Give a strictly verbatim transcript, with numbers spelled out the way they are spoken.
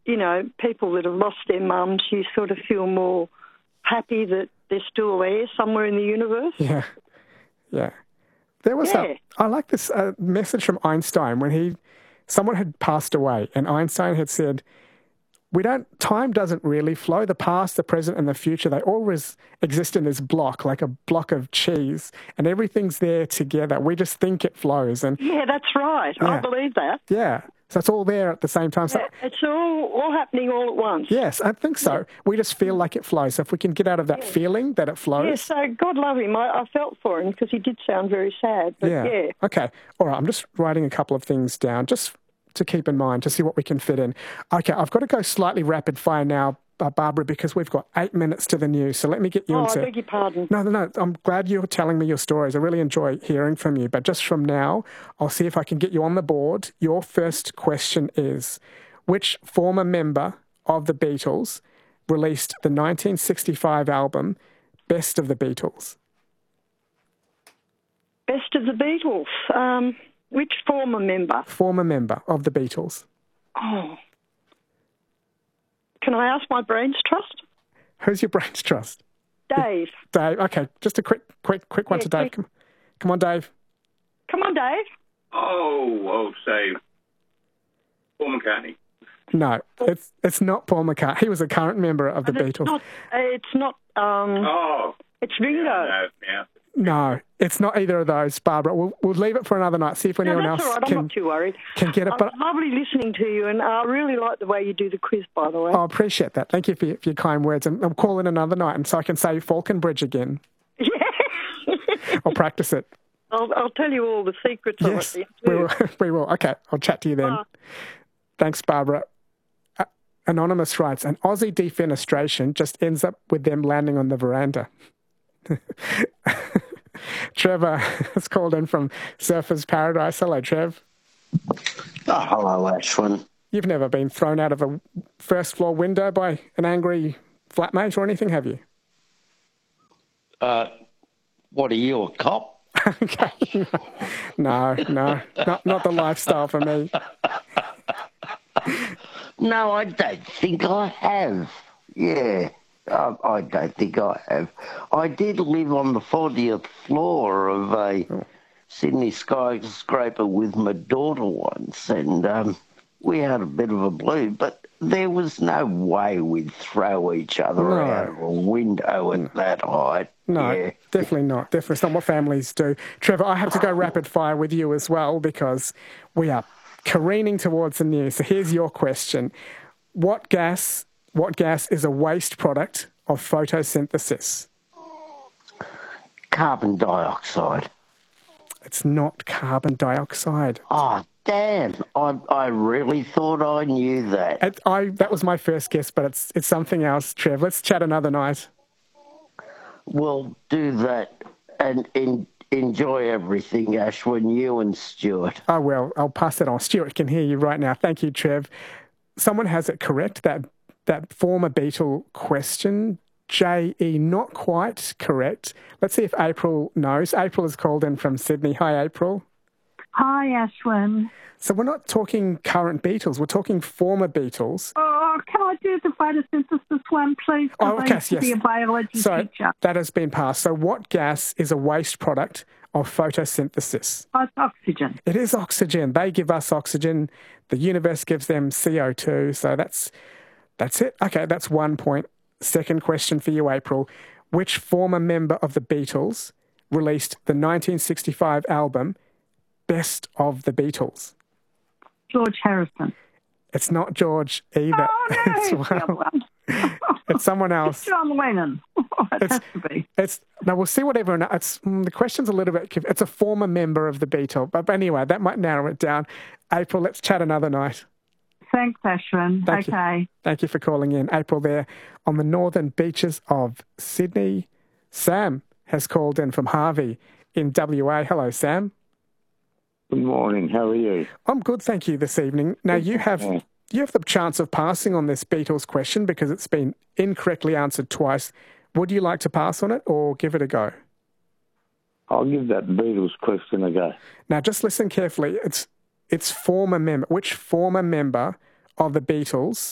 you know, people that have lost their mums, you sort of feel more happy that they're still there somewhere in the universe. Yeah, yeah. There was Yeah. a, I like this uh, message from Einstein when he, someone had passed away and Einstein had said, we don't, time doesn't really flow. The past, the present and the future, they always exist in this block, like a block of cheese, and everything's there together. We just think it flows. And Yeah, that's right. Yeah. I believe that. yeah, so it's all there at the same time. So, Yeah, it's all, all happening all at once. yes, I think so. We just feel like it flows. So if we can get out of that feeling that it flows. Yeah, so God love him. I, I felt for him because he did sound very sad. But yeah. Okay. All right. I'm just writing a couple of things down just to keep in mind to see what we can fit in. Okay. I've got to go slightly rapid fire now, uh, Barbara, because we've got eight minutes to the news. So let me get you Oh, into... I beg your pardon. No, no, no. I'm glad you're telling me your stories. I really enjoy hearing from you. But just from now, I'll see if I can get you on the board. Your first question is, which former member of the Beatles released the nineteen sixty-five album Best of the Beatles? Best of the Beatles. Um, which former member? Former member of the Beatles. Oh. Can I ask my brain's trust? Who's your brain's trust? Dave. Dave. Okay, just a quick, quick, quick one Yeah, to Dave. quick. Come, come on, Dave. Come on, Dave. Oh, oh, say, Paul McCartney. No, it's it's not Paul McCartney. He was a current member of the And it's Beatles. not, uh, it's not, um, Oh, it's Ringo. no, yeah. No, it's not either of those, Barbara. We'll, we'll leave it for another night, see if No, anyone that's else all right. I'm can, not too worried. can get it. It's But lovely listening to you, and I really like the way you do the quiz, by the way. I appreciate that. Thank you for your, for your kind words. And I'll call in another night and so I can say Falconbridge again. Yeah. I'll practice it. I'll, I'll tell you all the secrets Yes, of it. we will. We will. Okay, I'll chat to you then. Bye. Thanks, Barbara. Uh, Anonymous writes, an Aussie defenestration just ends up with them landing on the veranda. Trevor has called in from Surfers Paradise. Hello, Trev. Oh, hello, Ashwin. You've never been thrown out of a first floor window by an angry flatmate or anything, have you? Uh, what are you, a cop? Okay. No, no, not, not the lifestyle for me. No, I don't think I have. Yeah, I, I don't think I have. I did live on the fortieth floor of a Oh. Sydney skyscraper with my daughter once, and um, we had a bit of a blue, but there was no way we'd throw each other No. out of a window at that height. No, Yeah. definitely not. Definitely it's not what families do. Trevor, I have to go rapid fire with you as well because we are careening towards the news. So here's your question. What gas, what gas is a waste product of photosynthesis? Carbon dioxide. It's not carbon dioxide. Oh, damn. I I really thought I knew that. It, I, that was my first guess, but it's it's something else, Trev. Let's chat another night. We'll do that and in, enjoy everything, Ashwin, you and Stuart. Oh, well, I'll pass it on. Stuart can hear you right now. Thank you, Trev. Someone has it correct, that that former Beatle question. J E, not quite correct. Let's see if April knows. April is called in from Sydney. Hi, April. Hi, Ashwin. So we're not talking current Beatles. We're talking former Beatles. Oh, can I do the photosynthesis one, please? 'Cause Oh, I okay, used to yes. be a biology So teacher. that has been passed. So what gas is a waste product of photosynthesis? Oh, it's oxygen. It is oxygen. They give us oxygen. The universe gives them C O two. So that's that's it. Okay, that's one point. Second question for you, April. Which former member of the Beatles released the nineteen sixty-five album Best of the Beatles? George Harrison. It's not George either. Oh, no, It's, it's the other one. it's someone else. It's John Lennon. Oh, it It's- has to be. It's now we'll see what everyone. It's mm, the question's a little bit. conf- It's a former member of the Beatles, but anyway, that might narrow it down. April, let's chat another night. Thanks, Ashwin. Thank you. okay. Thank you for calling in, April. There on the northern beaches of Sydney. Sam has called in from Harvey in W A. Hello, Sam. Good morning. How are you? I'm good, thank you. This evening. Now you have Yeah. you have the chance of passing on this Beatles question because it's been incorrectly answered twice. Would you like to pass on it or give it a go? I'll give that Beatles question a go. Now, just listen carefully. It's it's former member. Which former member of the Beatles